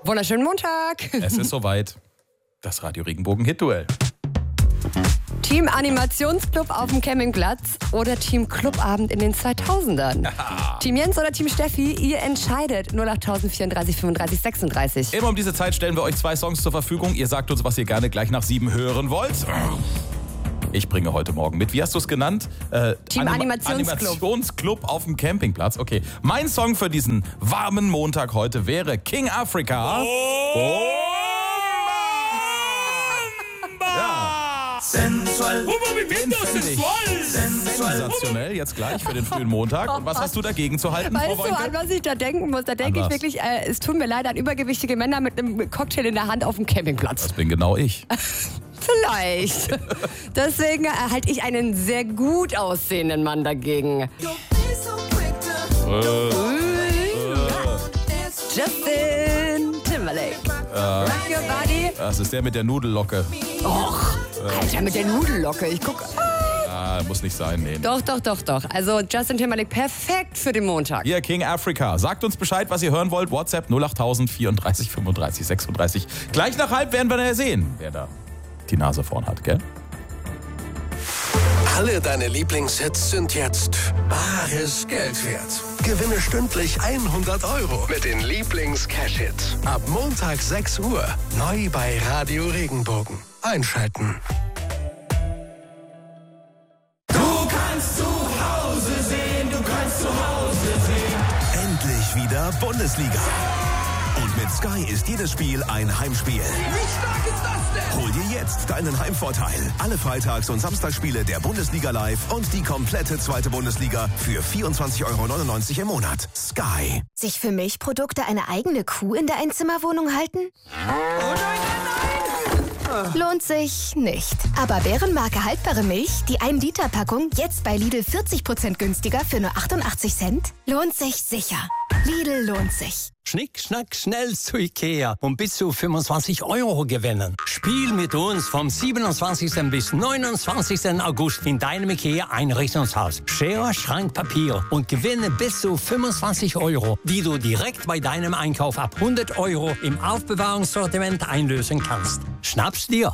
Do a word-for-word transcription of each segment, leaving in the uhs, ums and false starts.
Wunderschönen Montag. Es ist soweit. Das Radio Regenbogen Hit-Duell. Team Animationsclub auf dem Campingplatz oder Team Clubabend in den zweitausendern? Ja. Team Jens oder Team Steffi? Ihr entscheidet. null acht vierunddreißig fünfunddreißig sechsunddreißig. Immer um diese Zeit stellen wir euch zwei Songs zur Verfügung. Ihr sagt uns, was ihr gerne gleich nach sieben hören wollt. Ich bringe heute Morgen mit. Wie hast du es genannt? Äh, Team Anima- Animationsclub. Animationsclub auf dem Campingplatz. Okay. Mein Song für diesen warmen Montag heute wäre King Africa. Oh. Ja. Sensual. Den finde ich sensationell jetzt gleich für den frühen Montag. Und was hast du dagegen zu halten, Weißt Frau du, Woinke? an was ich da denken muss? Da denke An ich was? wirklich, äh, es tut mir leid, an übergewichtige Männer mit einem Cocktail in der Hand auf dem Campingplatz. Das bin genau ich. Vielleicht. Deswegen äh, halte ich einen sehr gut aussehenden Mann dagegen. Justin Timberlake. Rock Your Body. Das ist der mit der Nudellocke. Och, Alter, mit der Nudellocke. Ich guck. Ah, muss nicht sein, nee. Doch, doch, doch, doch. Also Justin Timberlake, perfekt für den Montag. Hier, King Africa. Sagt uns Bescheid, was ihr hören wollt. WhatsApp null acht vierunddreißig fünfunddreißig sechsunddreißig. Gleich nach halb werden wir dann sehen, wer da die Nase vorn hat, gell? Alle deine Lieblingshits sind jetzt bares Geld wert. Gewinne stündlich hundert Euro mit den Lieblings-Cash-Hits. Ab Montag sechs Uhr. Neu bei Radio Regenbogen. Einschalten. Du kannst zu Hause sehen, du kannst zu Hause sehen. Endlich wieder Bundesliga. Und mit Sky ist jedes Spiel ein Heimspiel. Wie stark ist das denn? Hol dir jetzt deinen Heimvorteil. Alle Freitags- und Samstagsspiele der Bundesliga live und die komplette zweite Bundesliga für vierundzwanzig Euro neunundneunzig im Monat. Sky. Sich für Milchprodukte eine eigene Kuh in der Einzimmerwohnung halten? Lohnt sich nicht. Aber Bärenmarke haltbare Milch, die ein Liter Packung, jetzt bei Lidl vierzig Prozent günstiger für nur achtundachtzig Cent? Lohnt sich sicher. Lidl lohnt sich. Schnick, schnack, schnell zu Ikea und bis zu fünfundzwanzig Euro gewinnen. Spiel mit uns vom siebenundzwanzigsten bis neunundzwanzigsten August in deinem Ikea-Einrichtungshaus. Schere, Schrank, Papier und gewinne bis zu fünfundzwanzig Euro, die du direkt bei deinem Einkauf ab hundert Euro im Aufbewahrungssortiment einlösen kannst. Schnapp's dir!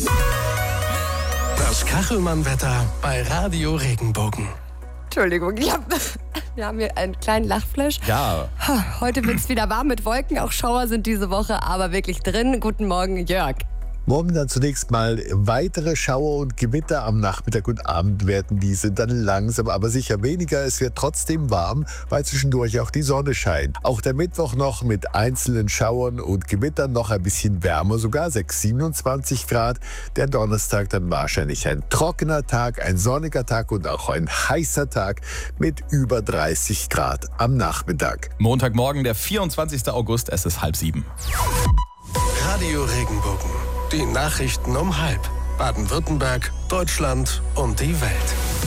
Das Kachelmann-Wetter bei Radio Regenbogen. Entschuldigung, ich hab, wir haben hier einen kleinen Lachflash. Ja. Heute wird es wieder warm mit Wolken. Auch Schauer sind diese Woche aber wirklich drin. Guten Morgen, Jörg. Morgen dann zunächst mal weitere Schauer und Gewitter. Am Nachmittag und Abend werden diese dann langsam, aber sicher weniger. Es wird trotzdem warm, weil zwischendurch auch die Sonne scheint. Auch der Mittwoch noch mit einzelnen Schauern und Gewittern noch ein bisschen wärmer, sogar sechs, siebenundzwanzig Grad. Der Donnerstag dann wahrscheinlich ein trockener Tag, ein sonniger Tag und auch ein heißer Tag mit über dreißig Grad am Nachmittag. Montagmorgen, der vierundzwanzigsten August, es ist halb sieben. Radio Regenbogen. Die Nachrichten um halb. Baden-Württemberg, Deutschland und die Welt.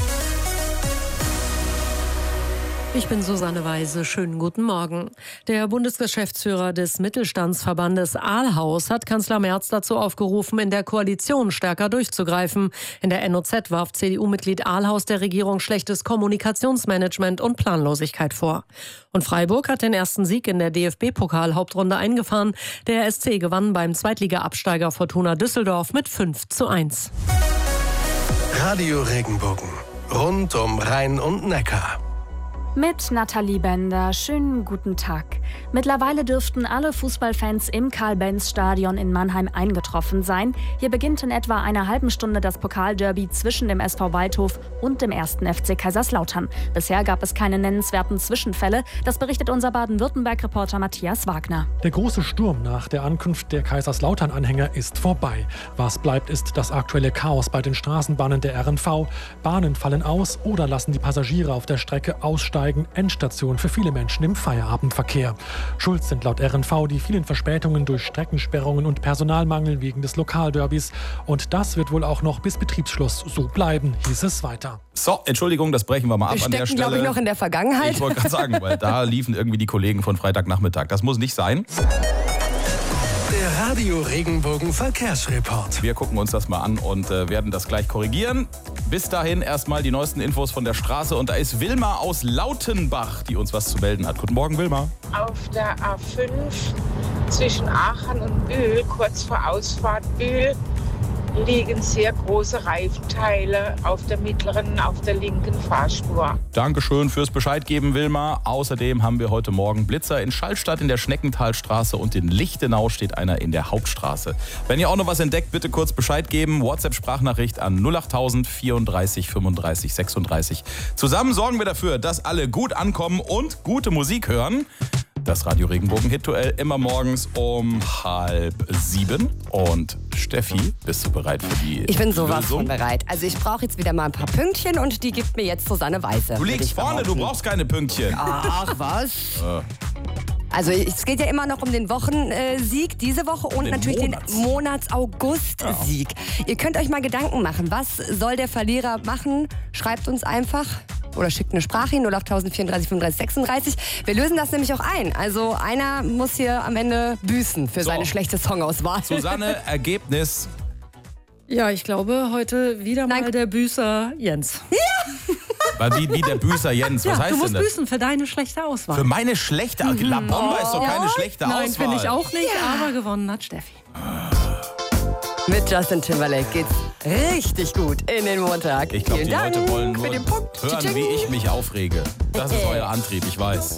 Ich bin Susanne Weise. Schönen guten Morgen. Der Bundesgeschäftsführer des Mittelstandsverbandes Ahlhaus hat Kanzler Merz dazu aufgerufen, in der Koalition stärker durchzugreifen. In der N O Z warf C D U-Mitglied Ahlhaus der Regierung schlechtes Kommunikationsmanagement und Planlosigkeit vor. Und Freiburg hat den ersten Sieg in der D F B-Pokal-Hauptrunde eingefahren. Der S C gewann beim Zweitliga-Absteiger Fortuna Düsseldorf mit fünf zu eins. Radio Regenbogen. Rund um Rhein und Neckar. Mit Nathalie Bender. Schönen guten Tag. Mittlerweile dürften alle Fußballfans im Karl-Benz-Stadion in Mannheim eingetroffen sein. Hier beginnt in etwa einer halben Stunde das Pokalderby zwischen dem S V Waldhof und dem ersten F C Kaiserslautern. Bisher gab es keine nennenswerten Zwischenfälle. Das berichtet unser Baden-Württemberg-Reporter Matthias Wagner. Der große Sturm nach der Ankunft der Kaiserslautern-Anhänger ist vorbei. Was bleibt, ist das aktuelle Chaos bei den Straßenbahnen der R N V. Bahnen fallen aus oder lassen die Passagiere auf der Strecke aussteigen. Endstation für viele Menschen im Feierabendverkehr. Schuld sind laut R N V die vielen Verspätungen durch Streckensperrungen und Personalmangel wegen des Lokalderbys. Und das wird wohl auch noch bis Betriebsschluss so bleiben, hieß es weiter. So, Entschuldigung, das brechen wir mal ab Wir an der stecken, Stelle. glaube ich, noch in der Vergangenheit. Ich wollte gerade sagen, weil da liefen irgendwie die Kollegen von Freitagnachmittag. Das muss nicht sein. Der Radio Regenbogen Verkehrsreport. Wir gucken uns das mal an und äh, werden das gleich korrigieren. Bis dahin erstmal die neuesten Infos von der Straße. Und da ist Wilma aus Lautenbach, die uns was zu melden hat. Guten Morgen, Wilma. Auf der A fünf zwischen Aachen und Bühl, kurz vor Ausfahrt Bühl, liegen sehr große Reifenteile auf der mittleren, auf der linken Fahrspur. Dankeschön fürs Bescheid geben, Wilma. Außerdem haben wir heute Morgen Blitzer in Schallstadt in der Schneckenthalstraße und in Lichtenau steht einer in der Hauptstraße. Wenn ihr auch noch was entdeckt, bitte kurz Bescheid geben. WhatsApp-Sprachnachricht an null achttausend vierunddreißig fünfunddreißig sechsunddreißig. Zusammen sorgen wir dafür, dass alle gut ankommen und gute Musik hören. Das Radio Regenbogen-Hit-Duell immer morgens um halb sieben. Und Steffi, bist du bereit für die Ich bin sowas Lösung? von bereit. Also ich brauche jetzt wieder mal ein paar Pünktchen und die gibt mir jetzt Susanne Weise. Du liegst vorne, du brauchst keine Pünktchen. Ach, was? Äh. Also es geht ja immer noch um den Wochensieg diese Woche und Den natürlich Monats. den Monats-August-Sieg. Ihr könnt euch mal Gedanken machen, was soll der Verlierer machen? Schreibt uns einfach oder schickt eine Sprache hin, null achttausend vierunddreißig fünfunddreißig sechsunddreißig. Wir lösen das nämlich auch ein. Also einer muss hier am Ende büßen für So. seine schlechte Songauswahl. Susanne, Ergebnis. Ja, ich glaube heute wieder mal Nein. der Büßer Jens. Wie, wie der Büßer Jens, was Ja, heißt du musst denn das? büßen für deine schlechte Auswahl. Für meine schlechte Auswahl? La Bomba ist doch keine schlechte Nein, Auswahl. finde ich auch nicht, aber gewonnen hat Steffi. Mit Justin Timberlake geht's richtig gut in den Montag. Ich glaube, Vielen die Leute Dank wollen für nur den Punkt. hören, Tsching. wie ich mich aufrege. Das ist euer Antrieb, ich weiß.